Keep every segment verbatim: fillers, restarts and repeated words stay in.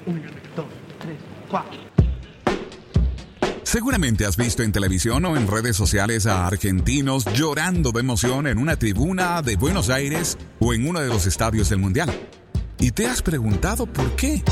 Uno, dos, tres, cuatro. Seguramente has visto en televisión o en redes sociales a argentinos llorando de emoción en una tribuna de Buenos Aires o en uno de los estadios del Mundial. ¿Y te has preguntado por qué?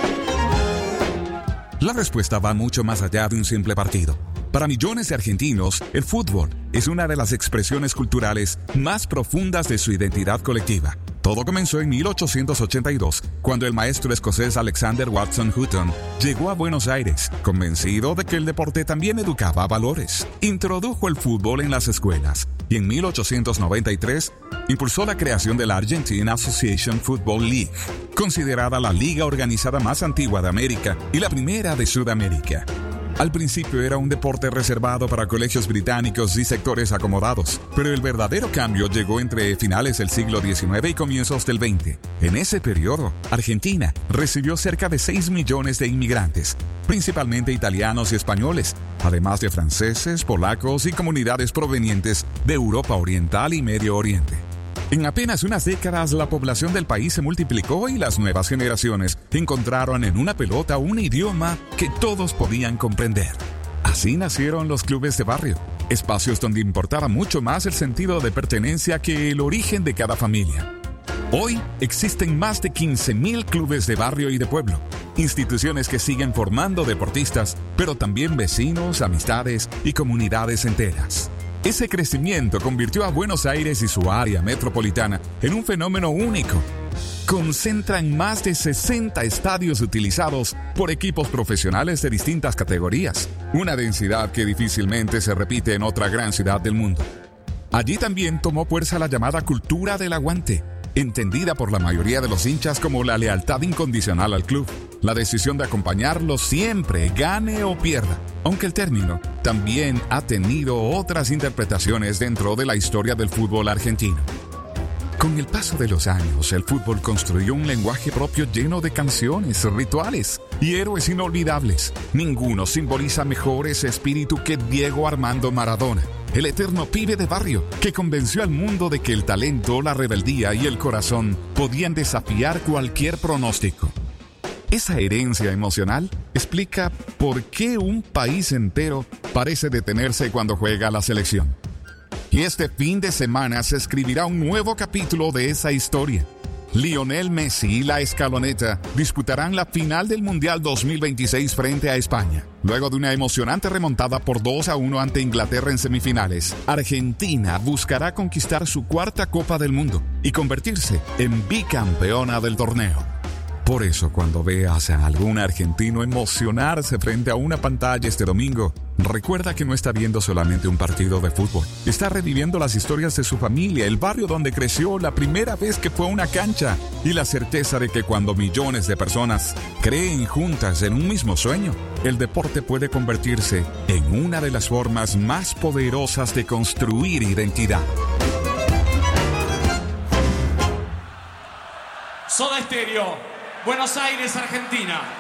La respuesta va mucho más allá de un simple partido. Para millones de argentinos, el fútbol es una de las expresiones culturales más profundas de su identidad colectiva. Todo comenzó en mil ochocientos ochenta y dos, cuando el maestro escocés Alexander Watson Hutton llegó a Buenos Aires, convencido de que el deporte también educaba valores. Introdujo el fútbol en las escuelas y en mil ochocientos noventa y tres impulsó la creación de la Argentina Association Football League, considerada la liga organizada más antigua de América y la primera de Sudamérica. Al principio era un deporte reservado para colegios británicos y sectores acomodados, pero el verdadero cambio llegó entre finales del siglo diecinueve y comienzos del veinte. En ese periodo, Argentina recibió cerca de seis millones de inmigrantes, principalmente italianos y españoles, además de franceses, polacos y comunidades provenientes de Europa Oriental y Medio Oriente. En apenas unas décadas, la población del país se multiplicó y las nuevas generaciones encontraron en una pelota un idioma que todos podían comprender. Así nacieron los clubes de barrio, espacios donde importaba mucho más el sentido de pertenencia que el origen de cada familia. Hoy existen más de quince mil clubes de barrio y de pueblo, instituciones que siguen formando deportistas, pero también vecinos, amistades y comunidades enteras. Ese crecimiento convirtió a Buenos Aires y su área metropolitana en un fenómeno único. Concentran más de sesenta estadios utilizados por equipos profesionales de distintas categorías, una densidad que difícilmente se repite en otra gran ciudad del mundo. Allí también tomó fuerza la llamada cultura del aguante, entendida por la mayoría de los hinchas como la lealtad incondicional al club, la decisión de acompañarlo siempre, gane o pierda, aunque el término también ha tenido otras interpretaciones dentro de la historia del fútbol argentino. Con el paso de los años, el fútbol construyó un lenguaje propio lleno de canciones, rituales y héroes inolvidables. Ninguno simboliza mejor ese espíritu que Diego Armando Maradona, el eterno pibe de barrio que convenció al mundo de que el talento, la rebeldía y el corazón podían desafiar cualquier pronóstico. Esa herencia emocional explica por qué un país entero parece detenerse cuando juega la selección. Y este fin de semana se escribirá un nuevo capítulo de esa historia. Lionel Messi y la Escaloneta disputarán la final del Mundial dos mil veintiséis frente a España. Luego de una emocionante remontada por dos a uno ante Inglaterra en semifinales, Argentina buscará conquistar su cuarta Copa del Mundo y convertirse en bicampeona del torneo. Por eso, cuando veas a algún argentino emocionarse frente a una pantalla este domingo, recuerda que no está viendo solamente un partido de fútbol. Está reviviendo las historias de su familia, el barrio donde creció, la primera vez que fue a una cancha y la certeza de que cuando millones de personas creen juntas en un mismo sueño, el deporte puede convertirse en una de las formas más poderosas de construir identidad. Soda Stereo, Buenos Aires, Argentina.